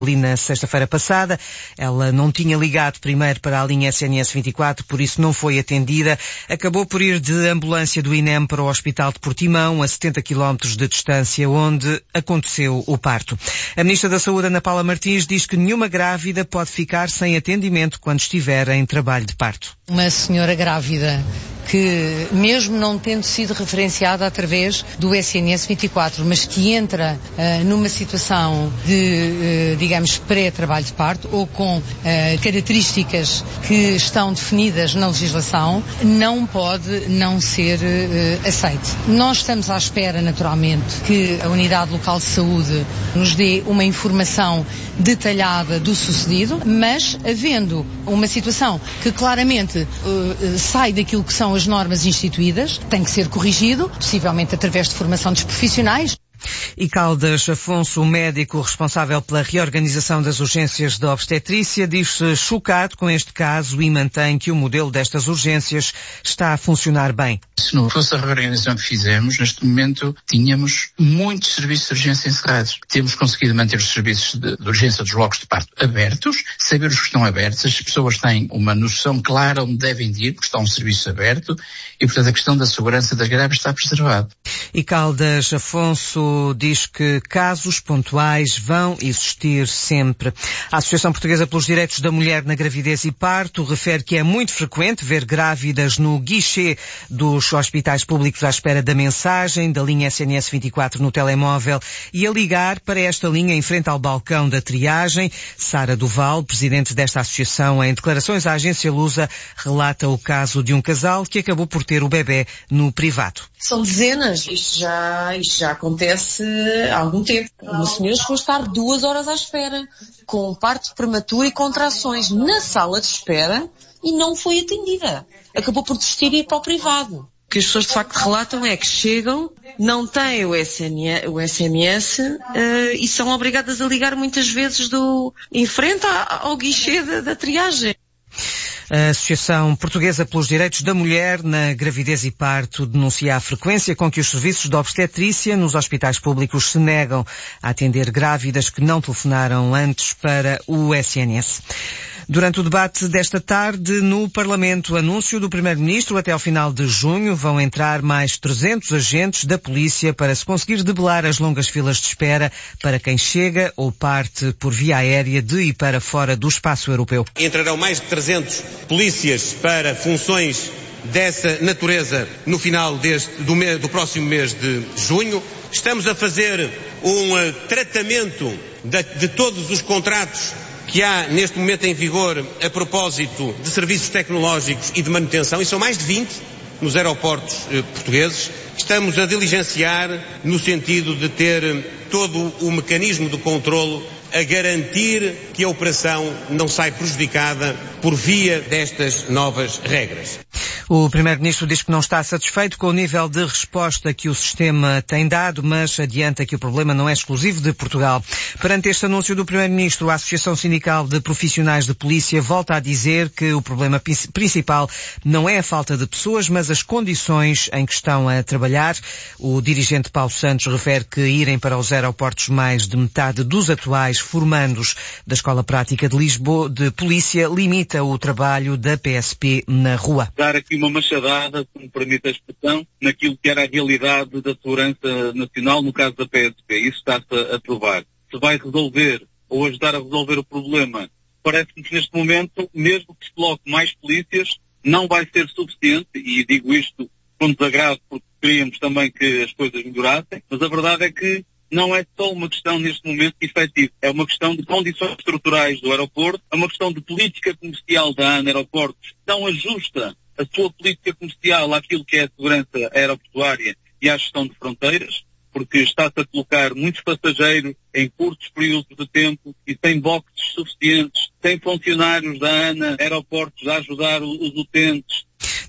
ali na sexta-feira passada. Ela não tinha ligado primeiro para a linha SNS 24, por isso não foi atendida. Acabou por ir de ambulância do INEM para o Hospital de Portimão, a 70 km de distância, onde aconteceu o parto. A Ministra da Saúde, Ana Paula Martins, diz que nenhuma grávida pode ficar sem atendimento quando estiver em trabalho de parto. Uma senhora grávida que, mesmo não tendo sido referenciada através do SNS 24, mas que entra numa situação de, digamos, pré-trabalho de parto ou com características que estão definidas na legislação, não pode não ser aceite. Nós estamos à espera, naturalmente, que a Unidade Local de Saúde nos dê uma informação detalhada do sucedido, mas havendo uma situação que claramente sai daquilo que são as normas instituídas, tem que ser corrigido, possivelmente através de formação dos profissionais. E Caldas Afonso, o médico responsável pela reorganização das urgências da obstetrícia, diz-se chocado com este caso e mantém que o modelo destas urgências está a funcionar bem. Se não fosse a reorganização que fizemos, neste momento tínhamos muitos serviços de urgência encerrados. Temos conseguido manter os serviços de urgência dos blocos de parto abertos, saber os que estão abertos, as pessoas têm uma noção clara onde devem ir, porque está um serviço aberto e, portanto, a questão da segurança das grávidas está preservada. E Caldas Afonso diz que casos pontuais vão existir sempre. A Associação Portuguesa pelos Direitos da Mulher na Gravidez e Parto refere que é muito frequente ver grávidas no guichê dos hospitais públicos à espera da mensagem da linha SNS 24 no telemóvel e a ligar para esta linha em frente ao balcão da triagem. Sara Duval, presidente desta associação, em declarações à agência Lusa, relata o caso de um casal que acabou por ter o bebê no privado. São dezenas. Isto já acontece há algum tempo. Uma senhora chegou a estar 2 horas à espera, com parto prematuro e contrações na sala de espera e não foi atendida. Acabou por desistir e ir para o privado. O que as pessoas de facto relatam é que chegam, não têm o SMS e são obrigadas a ligar muitas vezes em frente ao guichê da triagem. A Associação Portuguesa pelos Direitos da Mulher na Gravidez e Parto denuncia a frequência com que os serviços de obstetrícia nos hospitais públicos se negam a atender grávidas que não telefonaram antes para o SNS. Durante o debate desta tarde no Parlamento, anúncio do Primeiro-Ministro, até ao final de junho vão entrar mais 300 agentes da polícia para se conseguir debelar as longas filas de espera para quem chega ou parte por via aérea de e para fora do espaço europeu. Entrarão mais de 300 polícias para funções dessa natureza no final do próximo mês de junho. Estamos a fazer um tratamento de todos os contratos que há neste momento em vigor a propósito de serviços tecnológicos e de manutenção, e são mais de 20 nos aeroportos portugueses. Estamos a diligenciar no sentido de ter todo o mecanismo de controlo a garantir que a operação não sai prejudicada por via destas novas regras. O Primeiro-Ministro diz que não está satisfeito com o nível de resposta que o sistema tem dado, mas adianta que o problema não é exclusivo de Portugal. Perante este anúncio do Primeiro-Ministro, a Associação Sindical de Profissionais de Polícia volta a dizer que o problema principal não é a falta de pessoas, mas as condições em que estão a trabalhar. O dirigente Paulo Santos refere que irem para os aeroportos mais de metade dos atuais formandos da Escola Prática de Lisboa de Polícia limita o trabalho da PSP na rua. Dar aqui uma machadada, se me permite a expressão, naquilo que era a realidade da segurança nacional no caso da PSP. Isso está-se a provar. Se vai resolver ou ajudar a resolver o problema, parece-me que neste momento, mesmo que se coloque mais polícias, não vai ser suficiente, e digo isto com desagrado porque queríamos também que as coisas melhorassem, mas a verdade é que não é só uma questão neste momento efetiva. É uma questão de condições estruturais do aeroporto, é uma questão de política comercial da ANA Aeroportos, que não ajusta a sua política comercial àquilo que é a segurança aeroportuária e à gestão de fronteiras, porque está-se a colocar muitos passageiros em curtos períodos de tempo e sem boxes suficientes, sem funcionários da ANA Aeroportos a ajudar os utentes.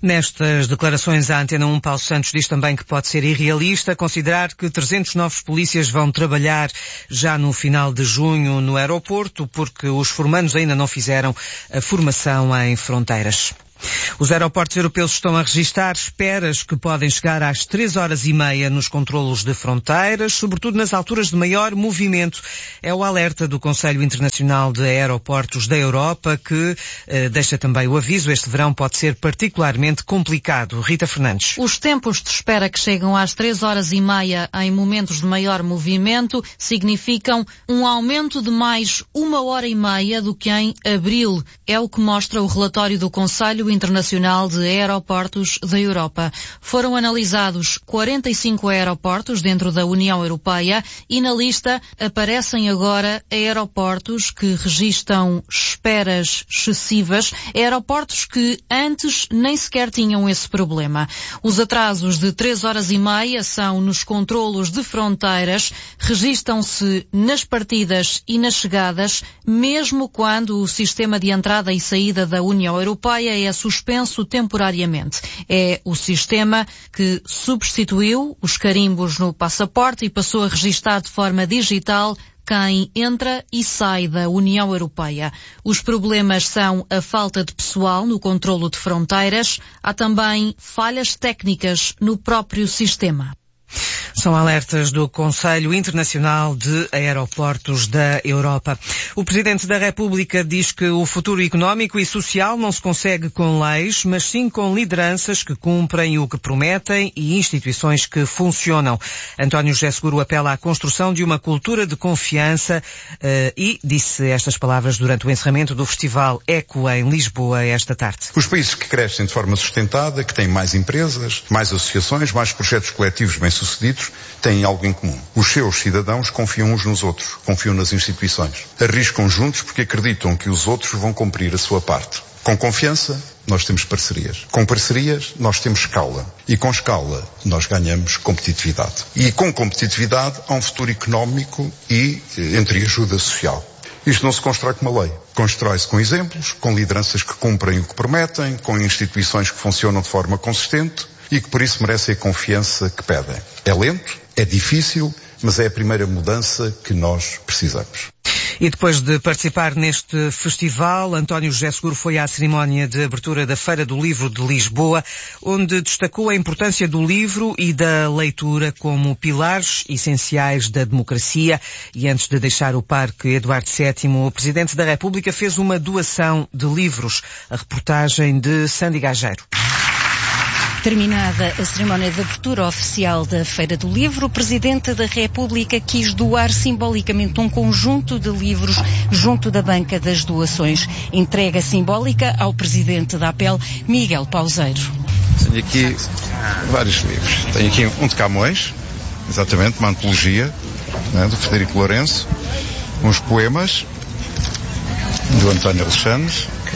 Nestas declarações à Antena 1, Paulo Santos diz também que pode ser irrealista considerar que 300 novos polícias vão trabalhar já no final de junho no aeroporto, porque os formandos ainda não fizeram a formação em fronteiras. Os aeroportos europeus estão a registrar esperas que podem chegar às 3h30 nos controlos de fronteiras, sobretudo nas alturas de maior movimento. É o alerta do Conselho Internacional de Aeroportos da Europa, que deixa também o aviso: este verão pode ser particularmente complicado. Rita Fernandes. Os tempos de espera que chegam às 3h30 em momentos de maior movimento significam um aumento de mais 1h30 do que em abril. É o que mostra o relatório do Conselho Internacional de Aeroportos da Europa. Foram analisados 45 aeroportos dentro da União Europeia e na lista aparecem agora aeroportos que registram esperas excessivas, aeroportos que antes nem sequer tinham esse problema. Os atrasos de 3h30 são nos controlos de fronteiras, registram-se nas partidas e nas chegadas, mesmo quando o sistema de entrada e saída da União Europeia é suspenso temporariamente. É o sistema que substituiu os carimbos no passaporte e passou a registar de forma digital quem entra e sai da União Europeia. Os problemas são a falta de pessoal no controlo de fronteiras. Há também falhas técnicas no próprio sistema. São alertas do Conselho Internacional de Aeroportos da Europa. O Presidente da República diz que o futuro económico e social não se consegue com leis, mas sim com lideranças que cumprem o que prometem e instituições que funcionam. António José Seguro apela à construção de uma cultura de confiança e disse estas palavras durante o encerramento do Festival Eco em Lisboa esta tarde. Os países que crescem de forma sustentada, que têm mais empresas, mais associações, mais projetos coletivos bem-sucedidos, têm algo em comum. Os seus cidadãos confiam uns nos outros, confiam nas instituições. Arriscam juntos porque acreditam que os outros vão cumprir a sua parte. Com confiança, nós temos parcerias. Com parcerias, nós temos escala. E com escala, nós ganhamos competitividade. E com competitividade, há um futuro económico e entreajuda social. Isto não se constrói com uma lei. Constrói-se com exemplos, com lideranças que cumprem o que prometem, com instituições que funcionam de forma consistente e que por isso merecem a confiança que pedem. É lento, é difícil, mas é a primeira mudança que nós precisamos. E depois de participar neste festival, António José Seguro foi à cerimónia de abertura da Feira do Livro de Lisboa, onde destacou a importância do livro e da leitura como pilares essenciais da democracia. E antes de deixar o Parque Eduardo VII, o Presidente da República fez uma doação de livros. A reportagem de Sandy Gageiro. Terminada a cerimónia de abertura oficial da Feira do Livro, o Presidente da República quis doar simbolicamente um conjunto de livros junto da banca das doações. Entrega simbólica ao Presidente da APEL, Miguel Pauseiro. Tenho aqui vários livros. Tenho aqui um de Camões, exatamente, uma antologia, né, do Frederico Lourenço, uns poemas do António Alexandre,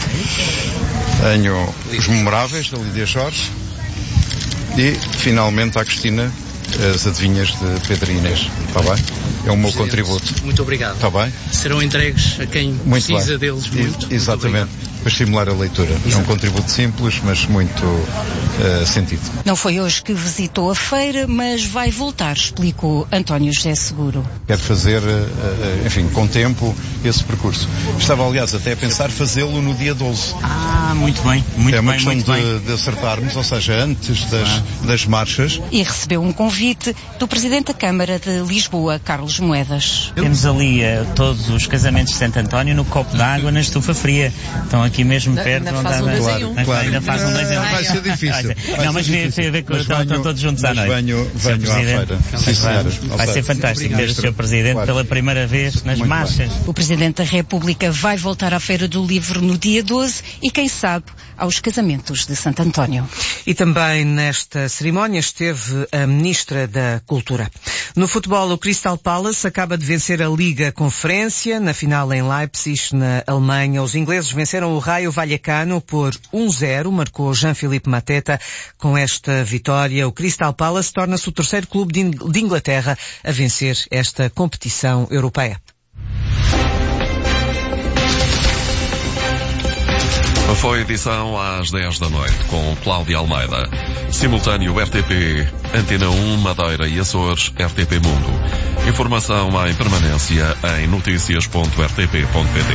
tenho os memoráveis da Lídia Jorge, e, finalmente, à Cristina, as adivinhas de Pedro e Inês. Está bem? É o meu contributo. Muito obrigado. Está bem? Serão entregues a quem precisa deles muito. Exatamente. Para estimular a leitura. Exato. É um contributo simples, mas muito sentido. Não foi hoje que visitou a feira, mas vai voltar, explicou António José Seguro. Quero fazer, enfim, com tempo, esse percurso. Estava, aliás, até a pensar fazê-lo no dia 12. Muito bem. Muito é uma bem, questão muito bem. De acertarmos, ou seja, antes das marchas. E recebeu um convite do Presidente da Câmara de Lisboa, Carlos Moedas. Temos ali todos os casamentos de Santo António no copo d'água, na estufa fria. Estão aqui mesmo perto. Ainda faz um 2 em 1. Claro. Ainda faz um 2 em 1. Vai ser difícil. Não, mas vê que estão todos juntos à noite. Venho à feira. Sim, senhora. Vai ser fantástico ver o Sr. Presidente pela primeira vez nas marchas. O Presidente da República vai voltar à Feira do Livro no dia 12 e, quem sabe, aos casamentos de Santo António. E também nesta cerimónia esteve a Ministra da Cultura. No futebol, o Crystal Palace acaba de vencer a Liga Conferência. Na final em Leipzig, na Alemanha, os ingleses venceram o Rayo Vallecano por 1-0, marcou Jean-Philippe Mateta. Com esta vitória, o Crystal Palace torna-se o terceiro clube de Inglaterra a vencer esta competição europeia. Foi edição às 10 da noite com Cláudia Almeida. Simultâneo RTP, Antena 1, Madeira e Açores, RTP Mundo. Informação em permanência em noticias.rtp.pt.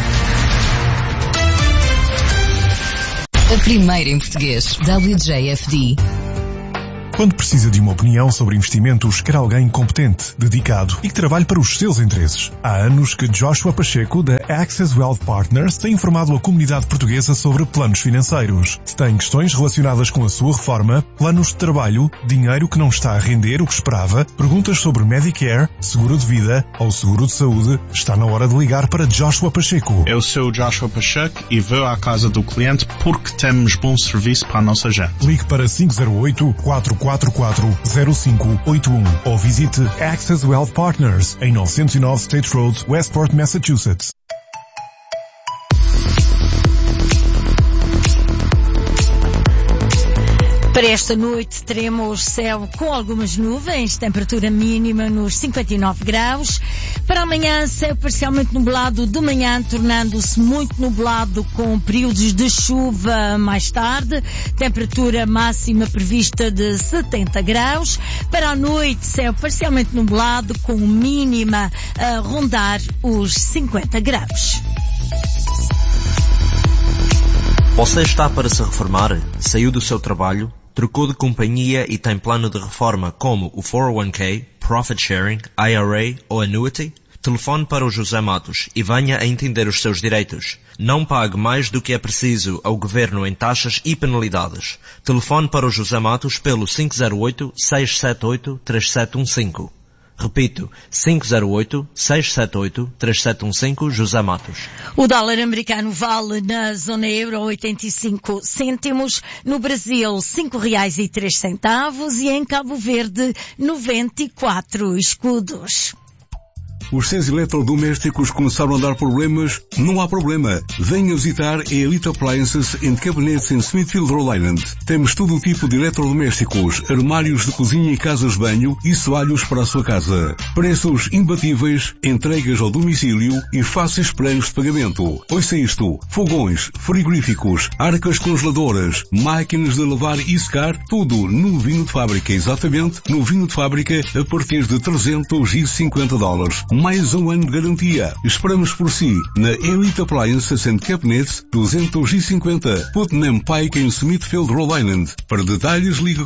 A primeira em português, WJFD. Quando precisa de uma opinião sobre investimentos, quer alguém competente, dedicado e que trabalhe para os seus interesses. Há anos que Joshua Pacheco, da Access Wealth Partners, tem informado a comunidade portuguesa sobre planos financeiros. Se tem questões relacionadas com a sua reforma, planos de trabalho, dinheiro que não está a render o que esperava, perguntas sobre Medicare, seguro de vida ou seguro de saúde, está na hora de ligar para Joshua Pacheco. Eu sou Joshua Pacheco e vou à casa do cliente porque temos bom serviço para a nossa gente. Ligue para 508-444-0581 ou visite Access Wealth Partners em 909 State Road, Westport, Massachusetts. Para esta noite teremos céu com algumas nuvens, temperatura mínima nos 59 graus. Para amanhã, céu parcialmente nublado de manhã, tornando-se muito nublado com períodos de chuva mais tarde. Temperatura máxima prevista de 70 graus. Para a noite, céu parcialmente nublado com mínima a rondar os 50 graus. Você está para se reformar? Saiu do seu trabalho? Trocou de companhia e tem plano de reforma como o 401k, Profit Sharing, IRA ou Annuity? Telefone para o José Matos e venha a entender os seus direitos. Não pague mais do que é preciso ao Governo em taxas e penalidades. Telefone para o José Matos pelo 508-678-3715. Repito, 508-678-3715, José Matos. O dólar americano vale na zona euro 85 cêntimos, no Brasil R$5,03 e em Cabo Verde 94 escudos. Os seus eletrodomésticos começaram a dar problemas? Não há problema. Venha visitar a Elite Appliances and Cabinets em Smithfield, Rhode Island. Temos todo o tipo de eletrodomésticos, armários de cozinha e casas de banho e soalhos para a sua casa. Preços imbatíveis, entregas ao domicílio e fáceis planos de pagamento. Ouça isto. Fogões, frigoríficos, arcas congeladoras, máquinas de lavar e secar, tudo novinho de fábrica, exatamente novinho de fábrica a partir de $350. Mais um ano de garantia. Esperamos por si na Elite Appliances and Cabinets 250 Putnam Pike em Smithfield, Rhode Island. Para detalhes ligue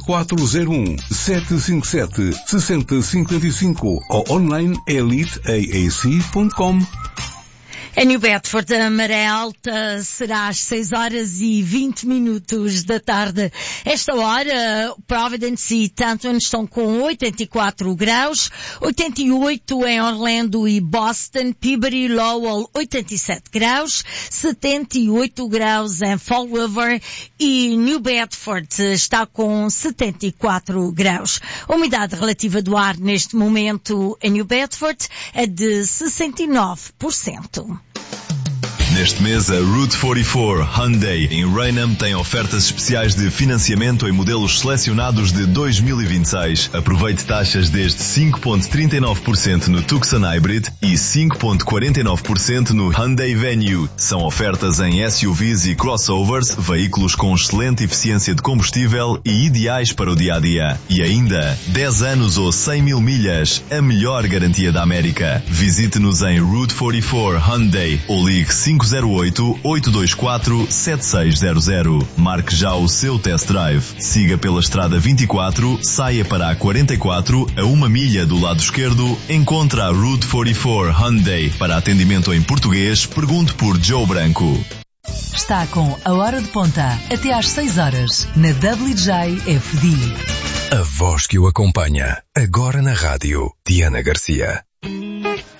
401-757-6055 ou online eliteaac.com. Em New Bedford, a maré alta será às 6h20 da tarde. Esta hora, Providence e Tanton estão com 84 graus, 88 em Orlando e Boston, Peabody e Lowell 87 graus, 78 graus em Fall River e New Bedford está com 74 graus. A umidade relativa do ar neste momento em New Bedford é de 69%. Neste mês, a Route 44 Hyundai em Raynham tem ofertas especiais de financiamento em modelos selecionados de 2026. Aproveite taxas desde 5,39% no Tucson Hybrid e 5,49% no Hyundai Venue. São ofertas em SUVs e crossovers, veículos com excelente eficiência de combustível e ideais para o dia-a-dia. E ainda, 10 anos ou 100 mil milhas, a melhor garantia da América. Visite-nos em Route 44 Hyundai ou ligue 508-824-7600. Marque já o seu test drive. Siga pela Estrada 24, saia para a 44, a 1 milha do lado esquerdo, encontra a Route 44 Hyundai. Para atendimento em português, pergunte por Joe Branco. Está com a Hora de Ponta, até às 6 horas, na WJFD. A voz que o acompanha, agora na rádio, Diana Garcia.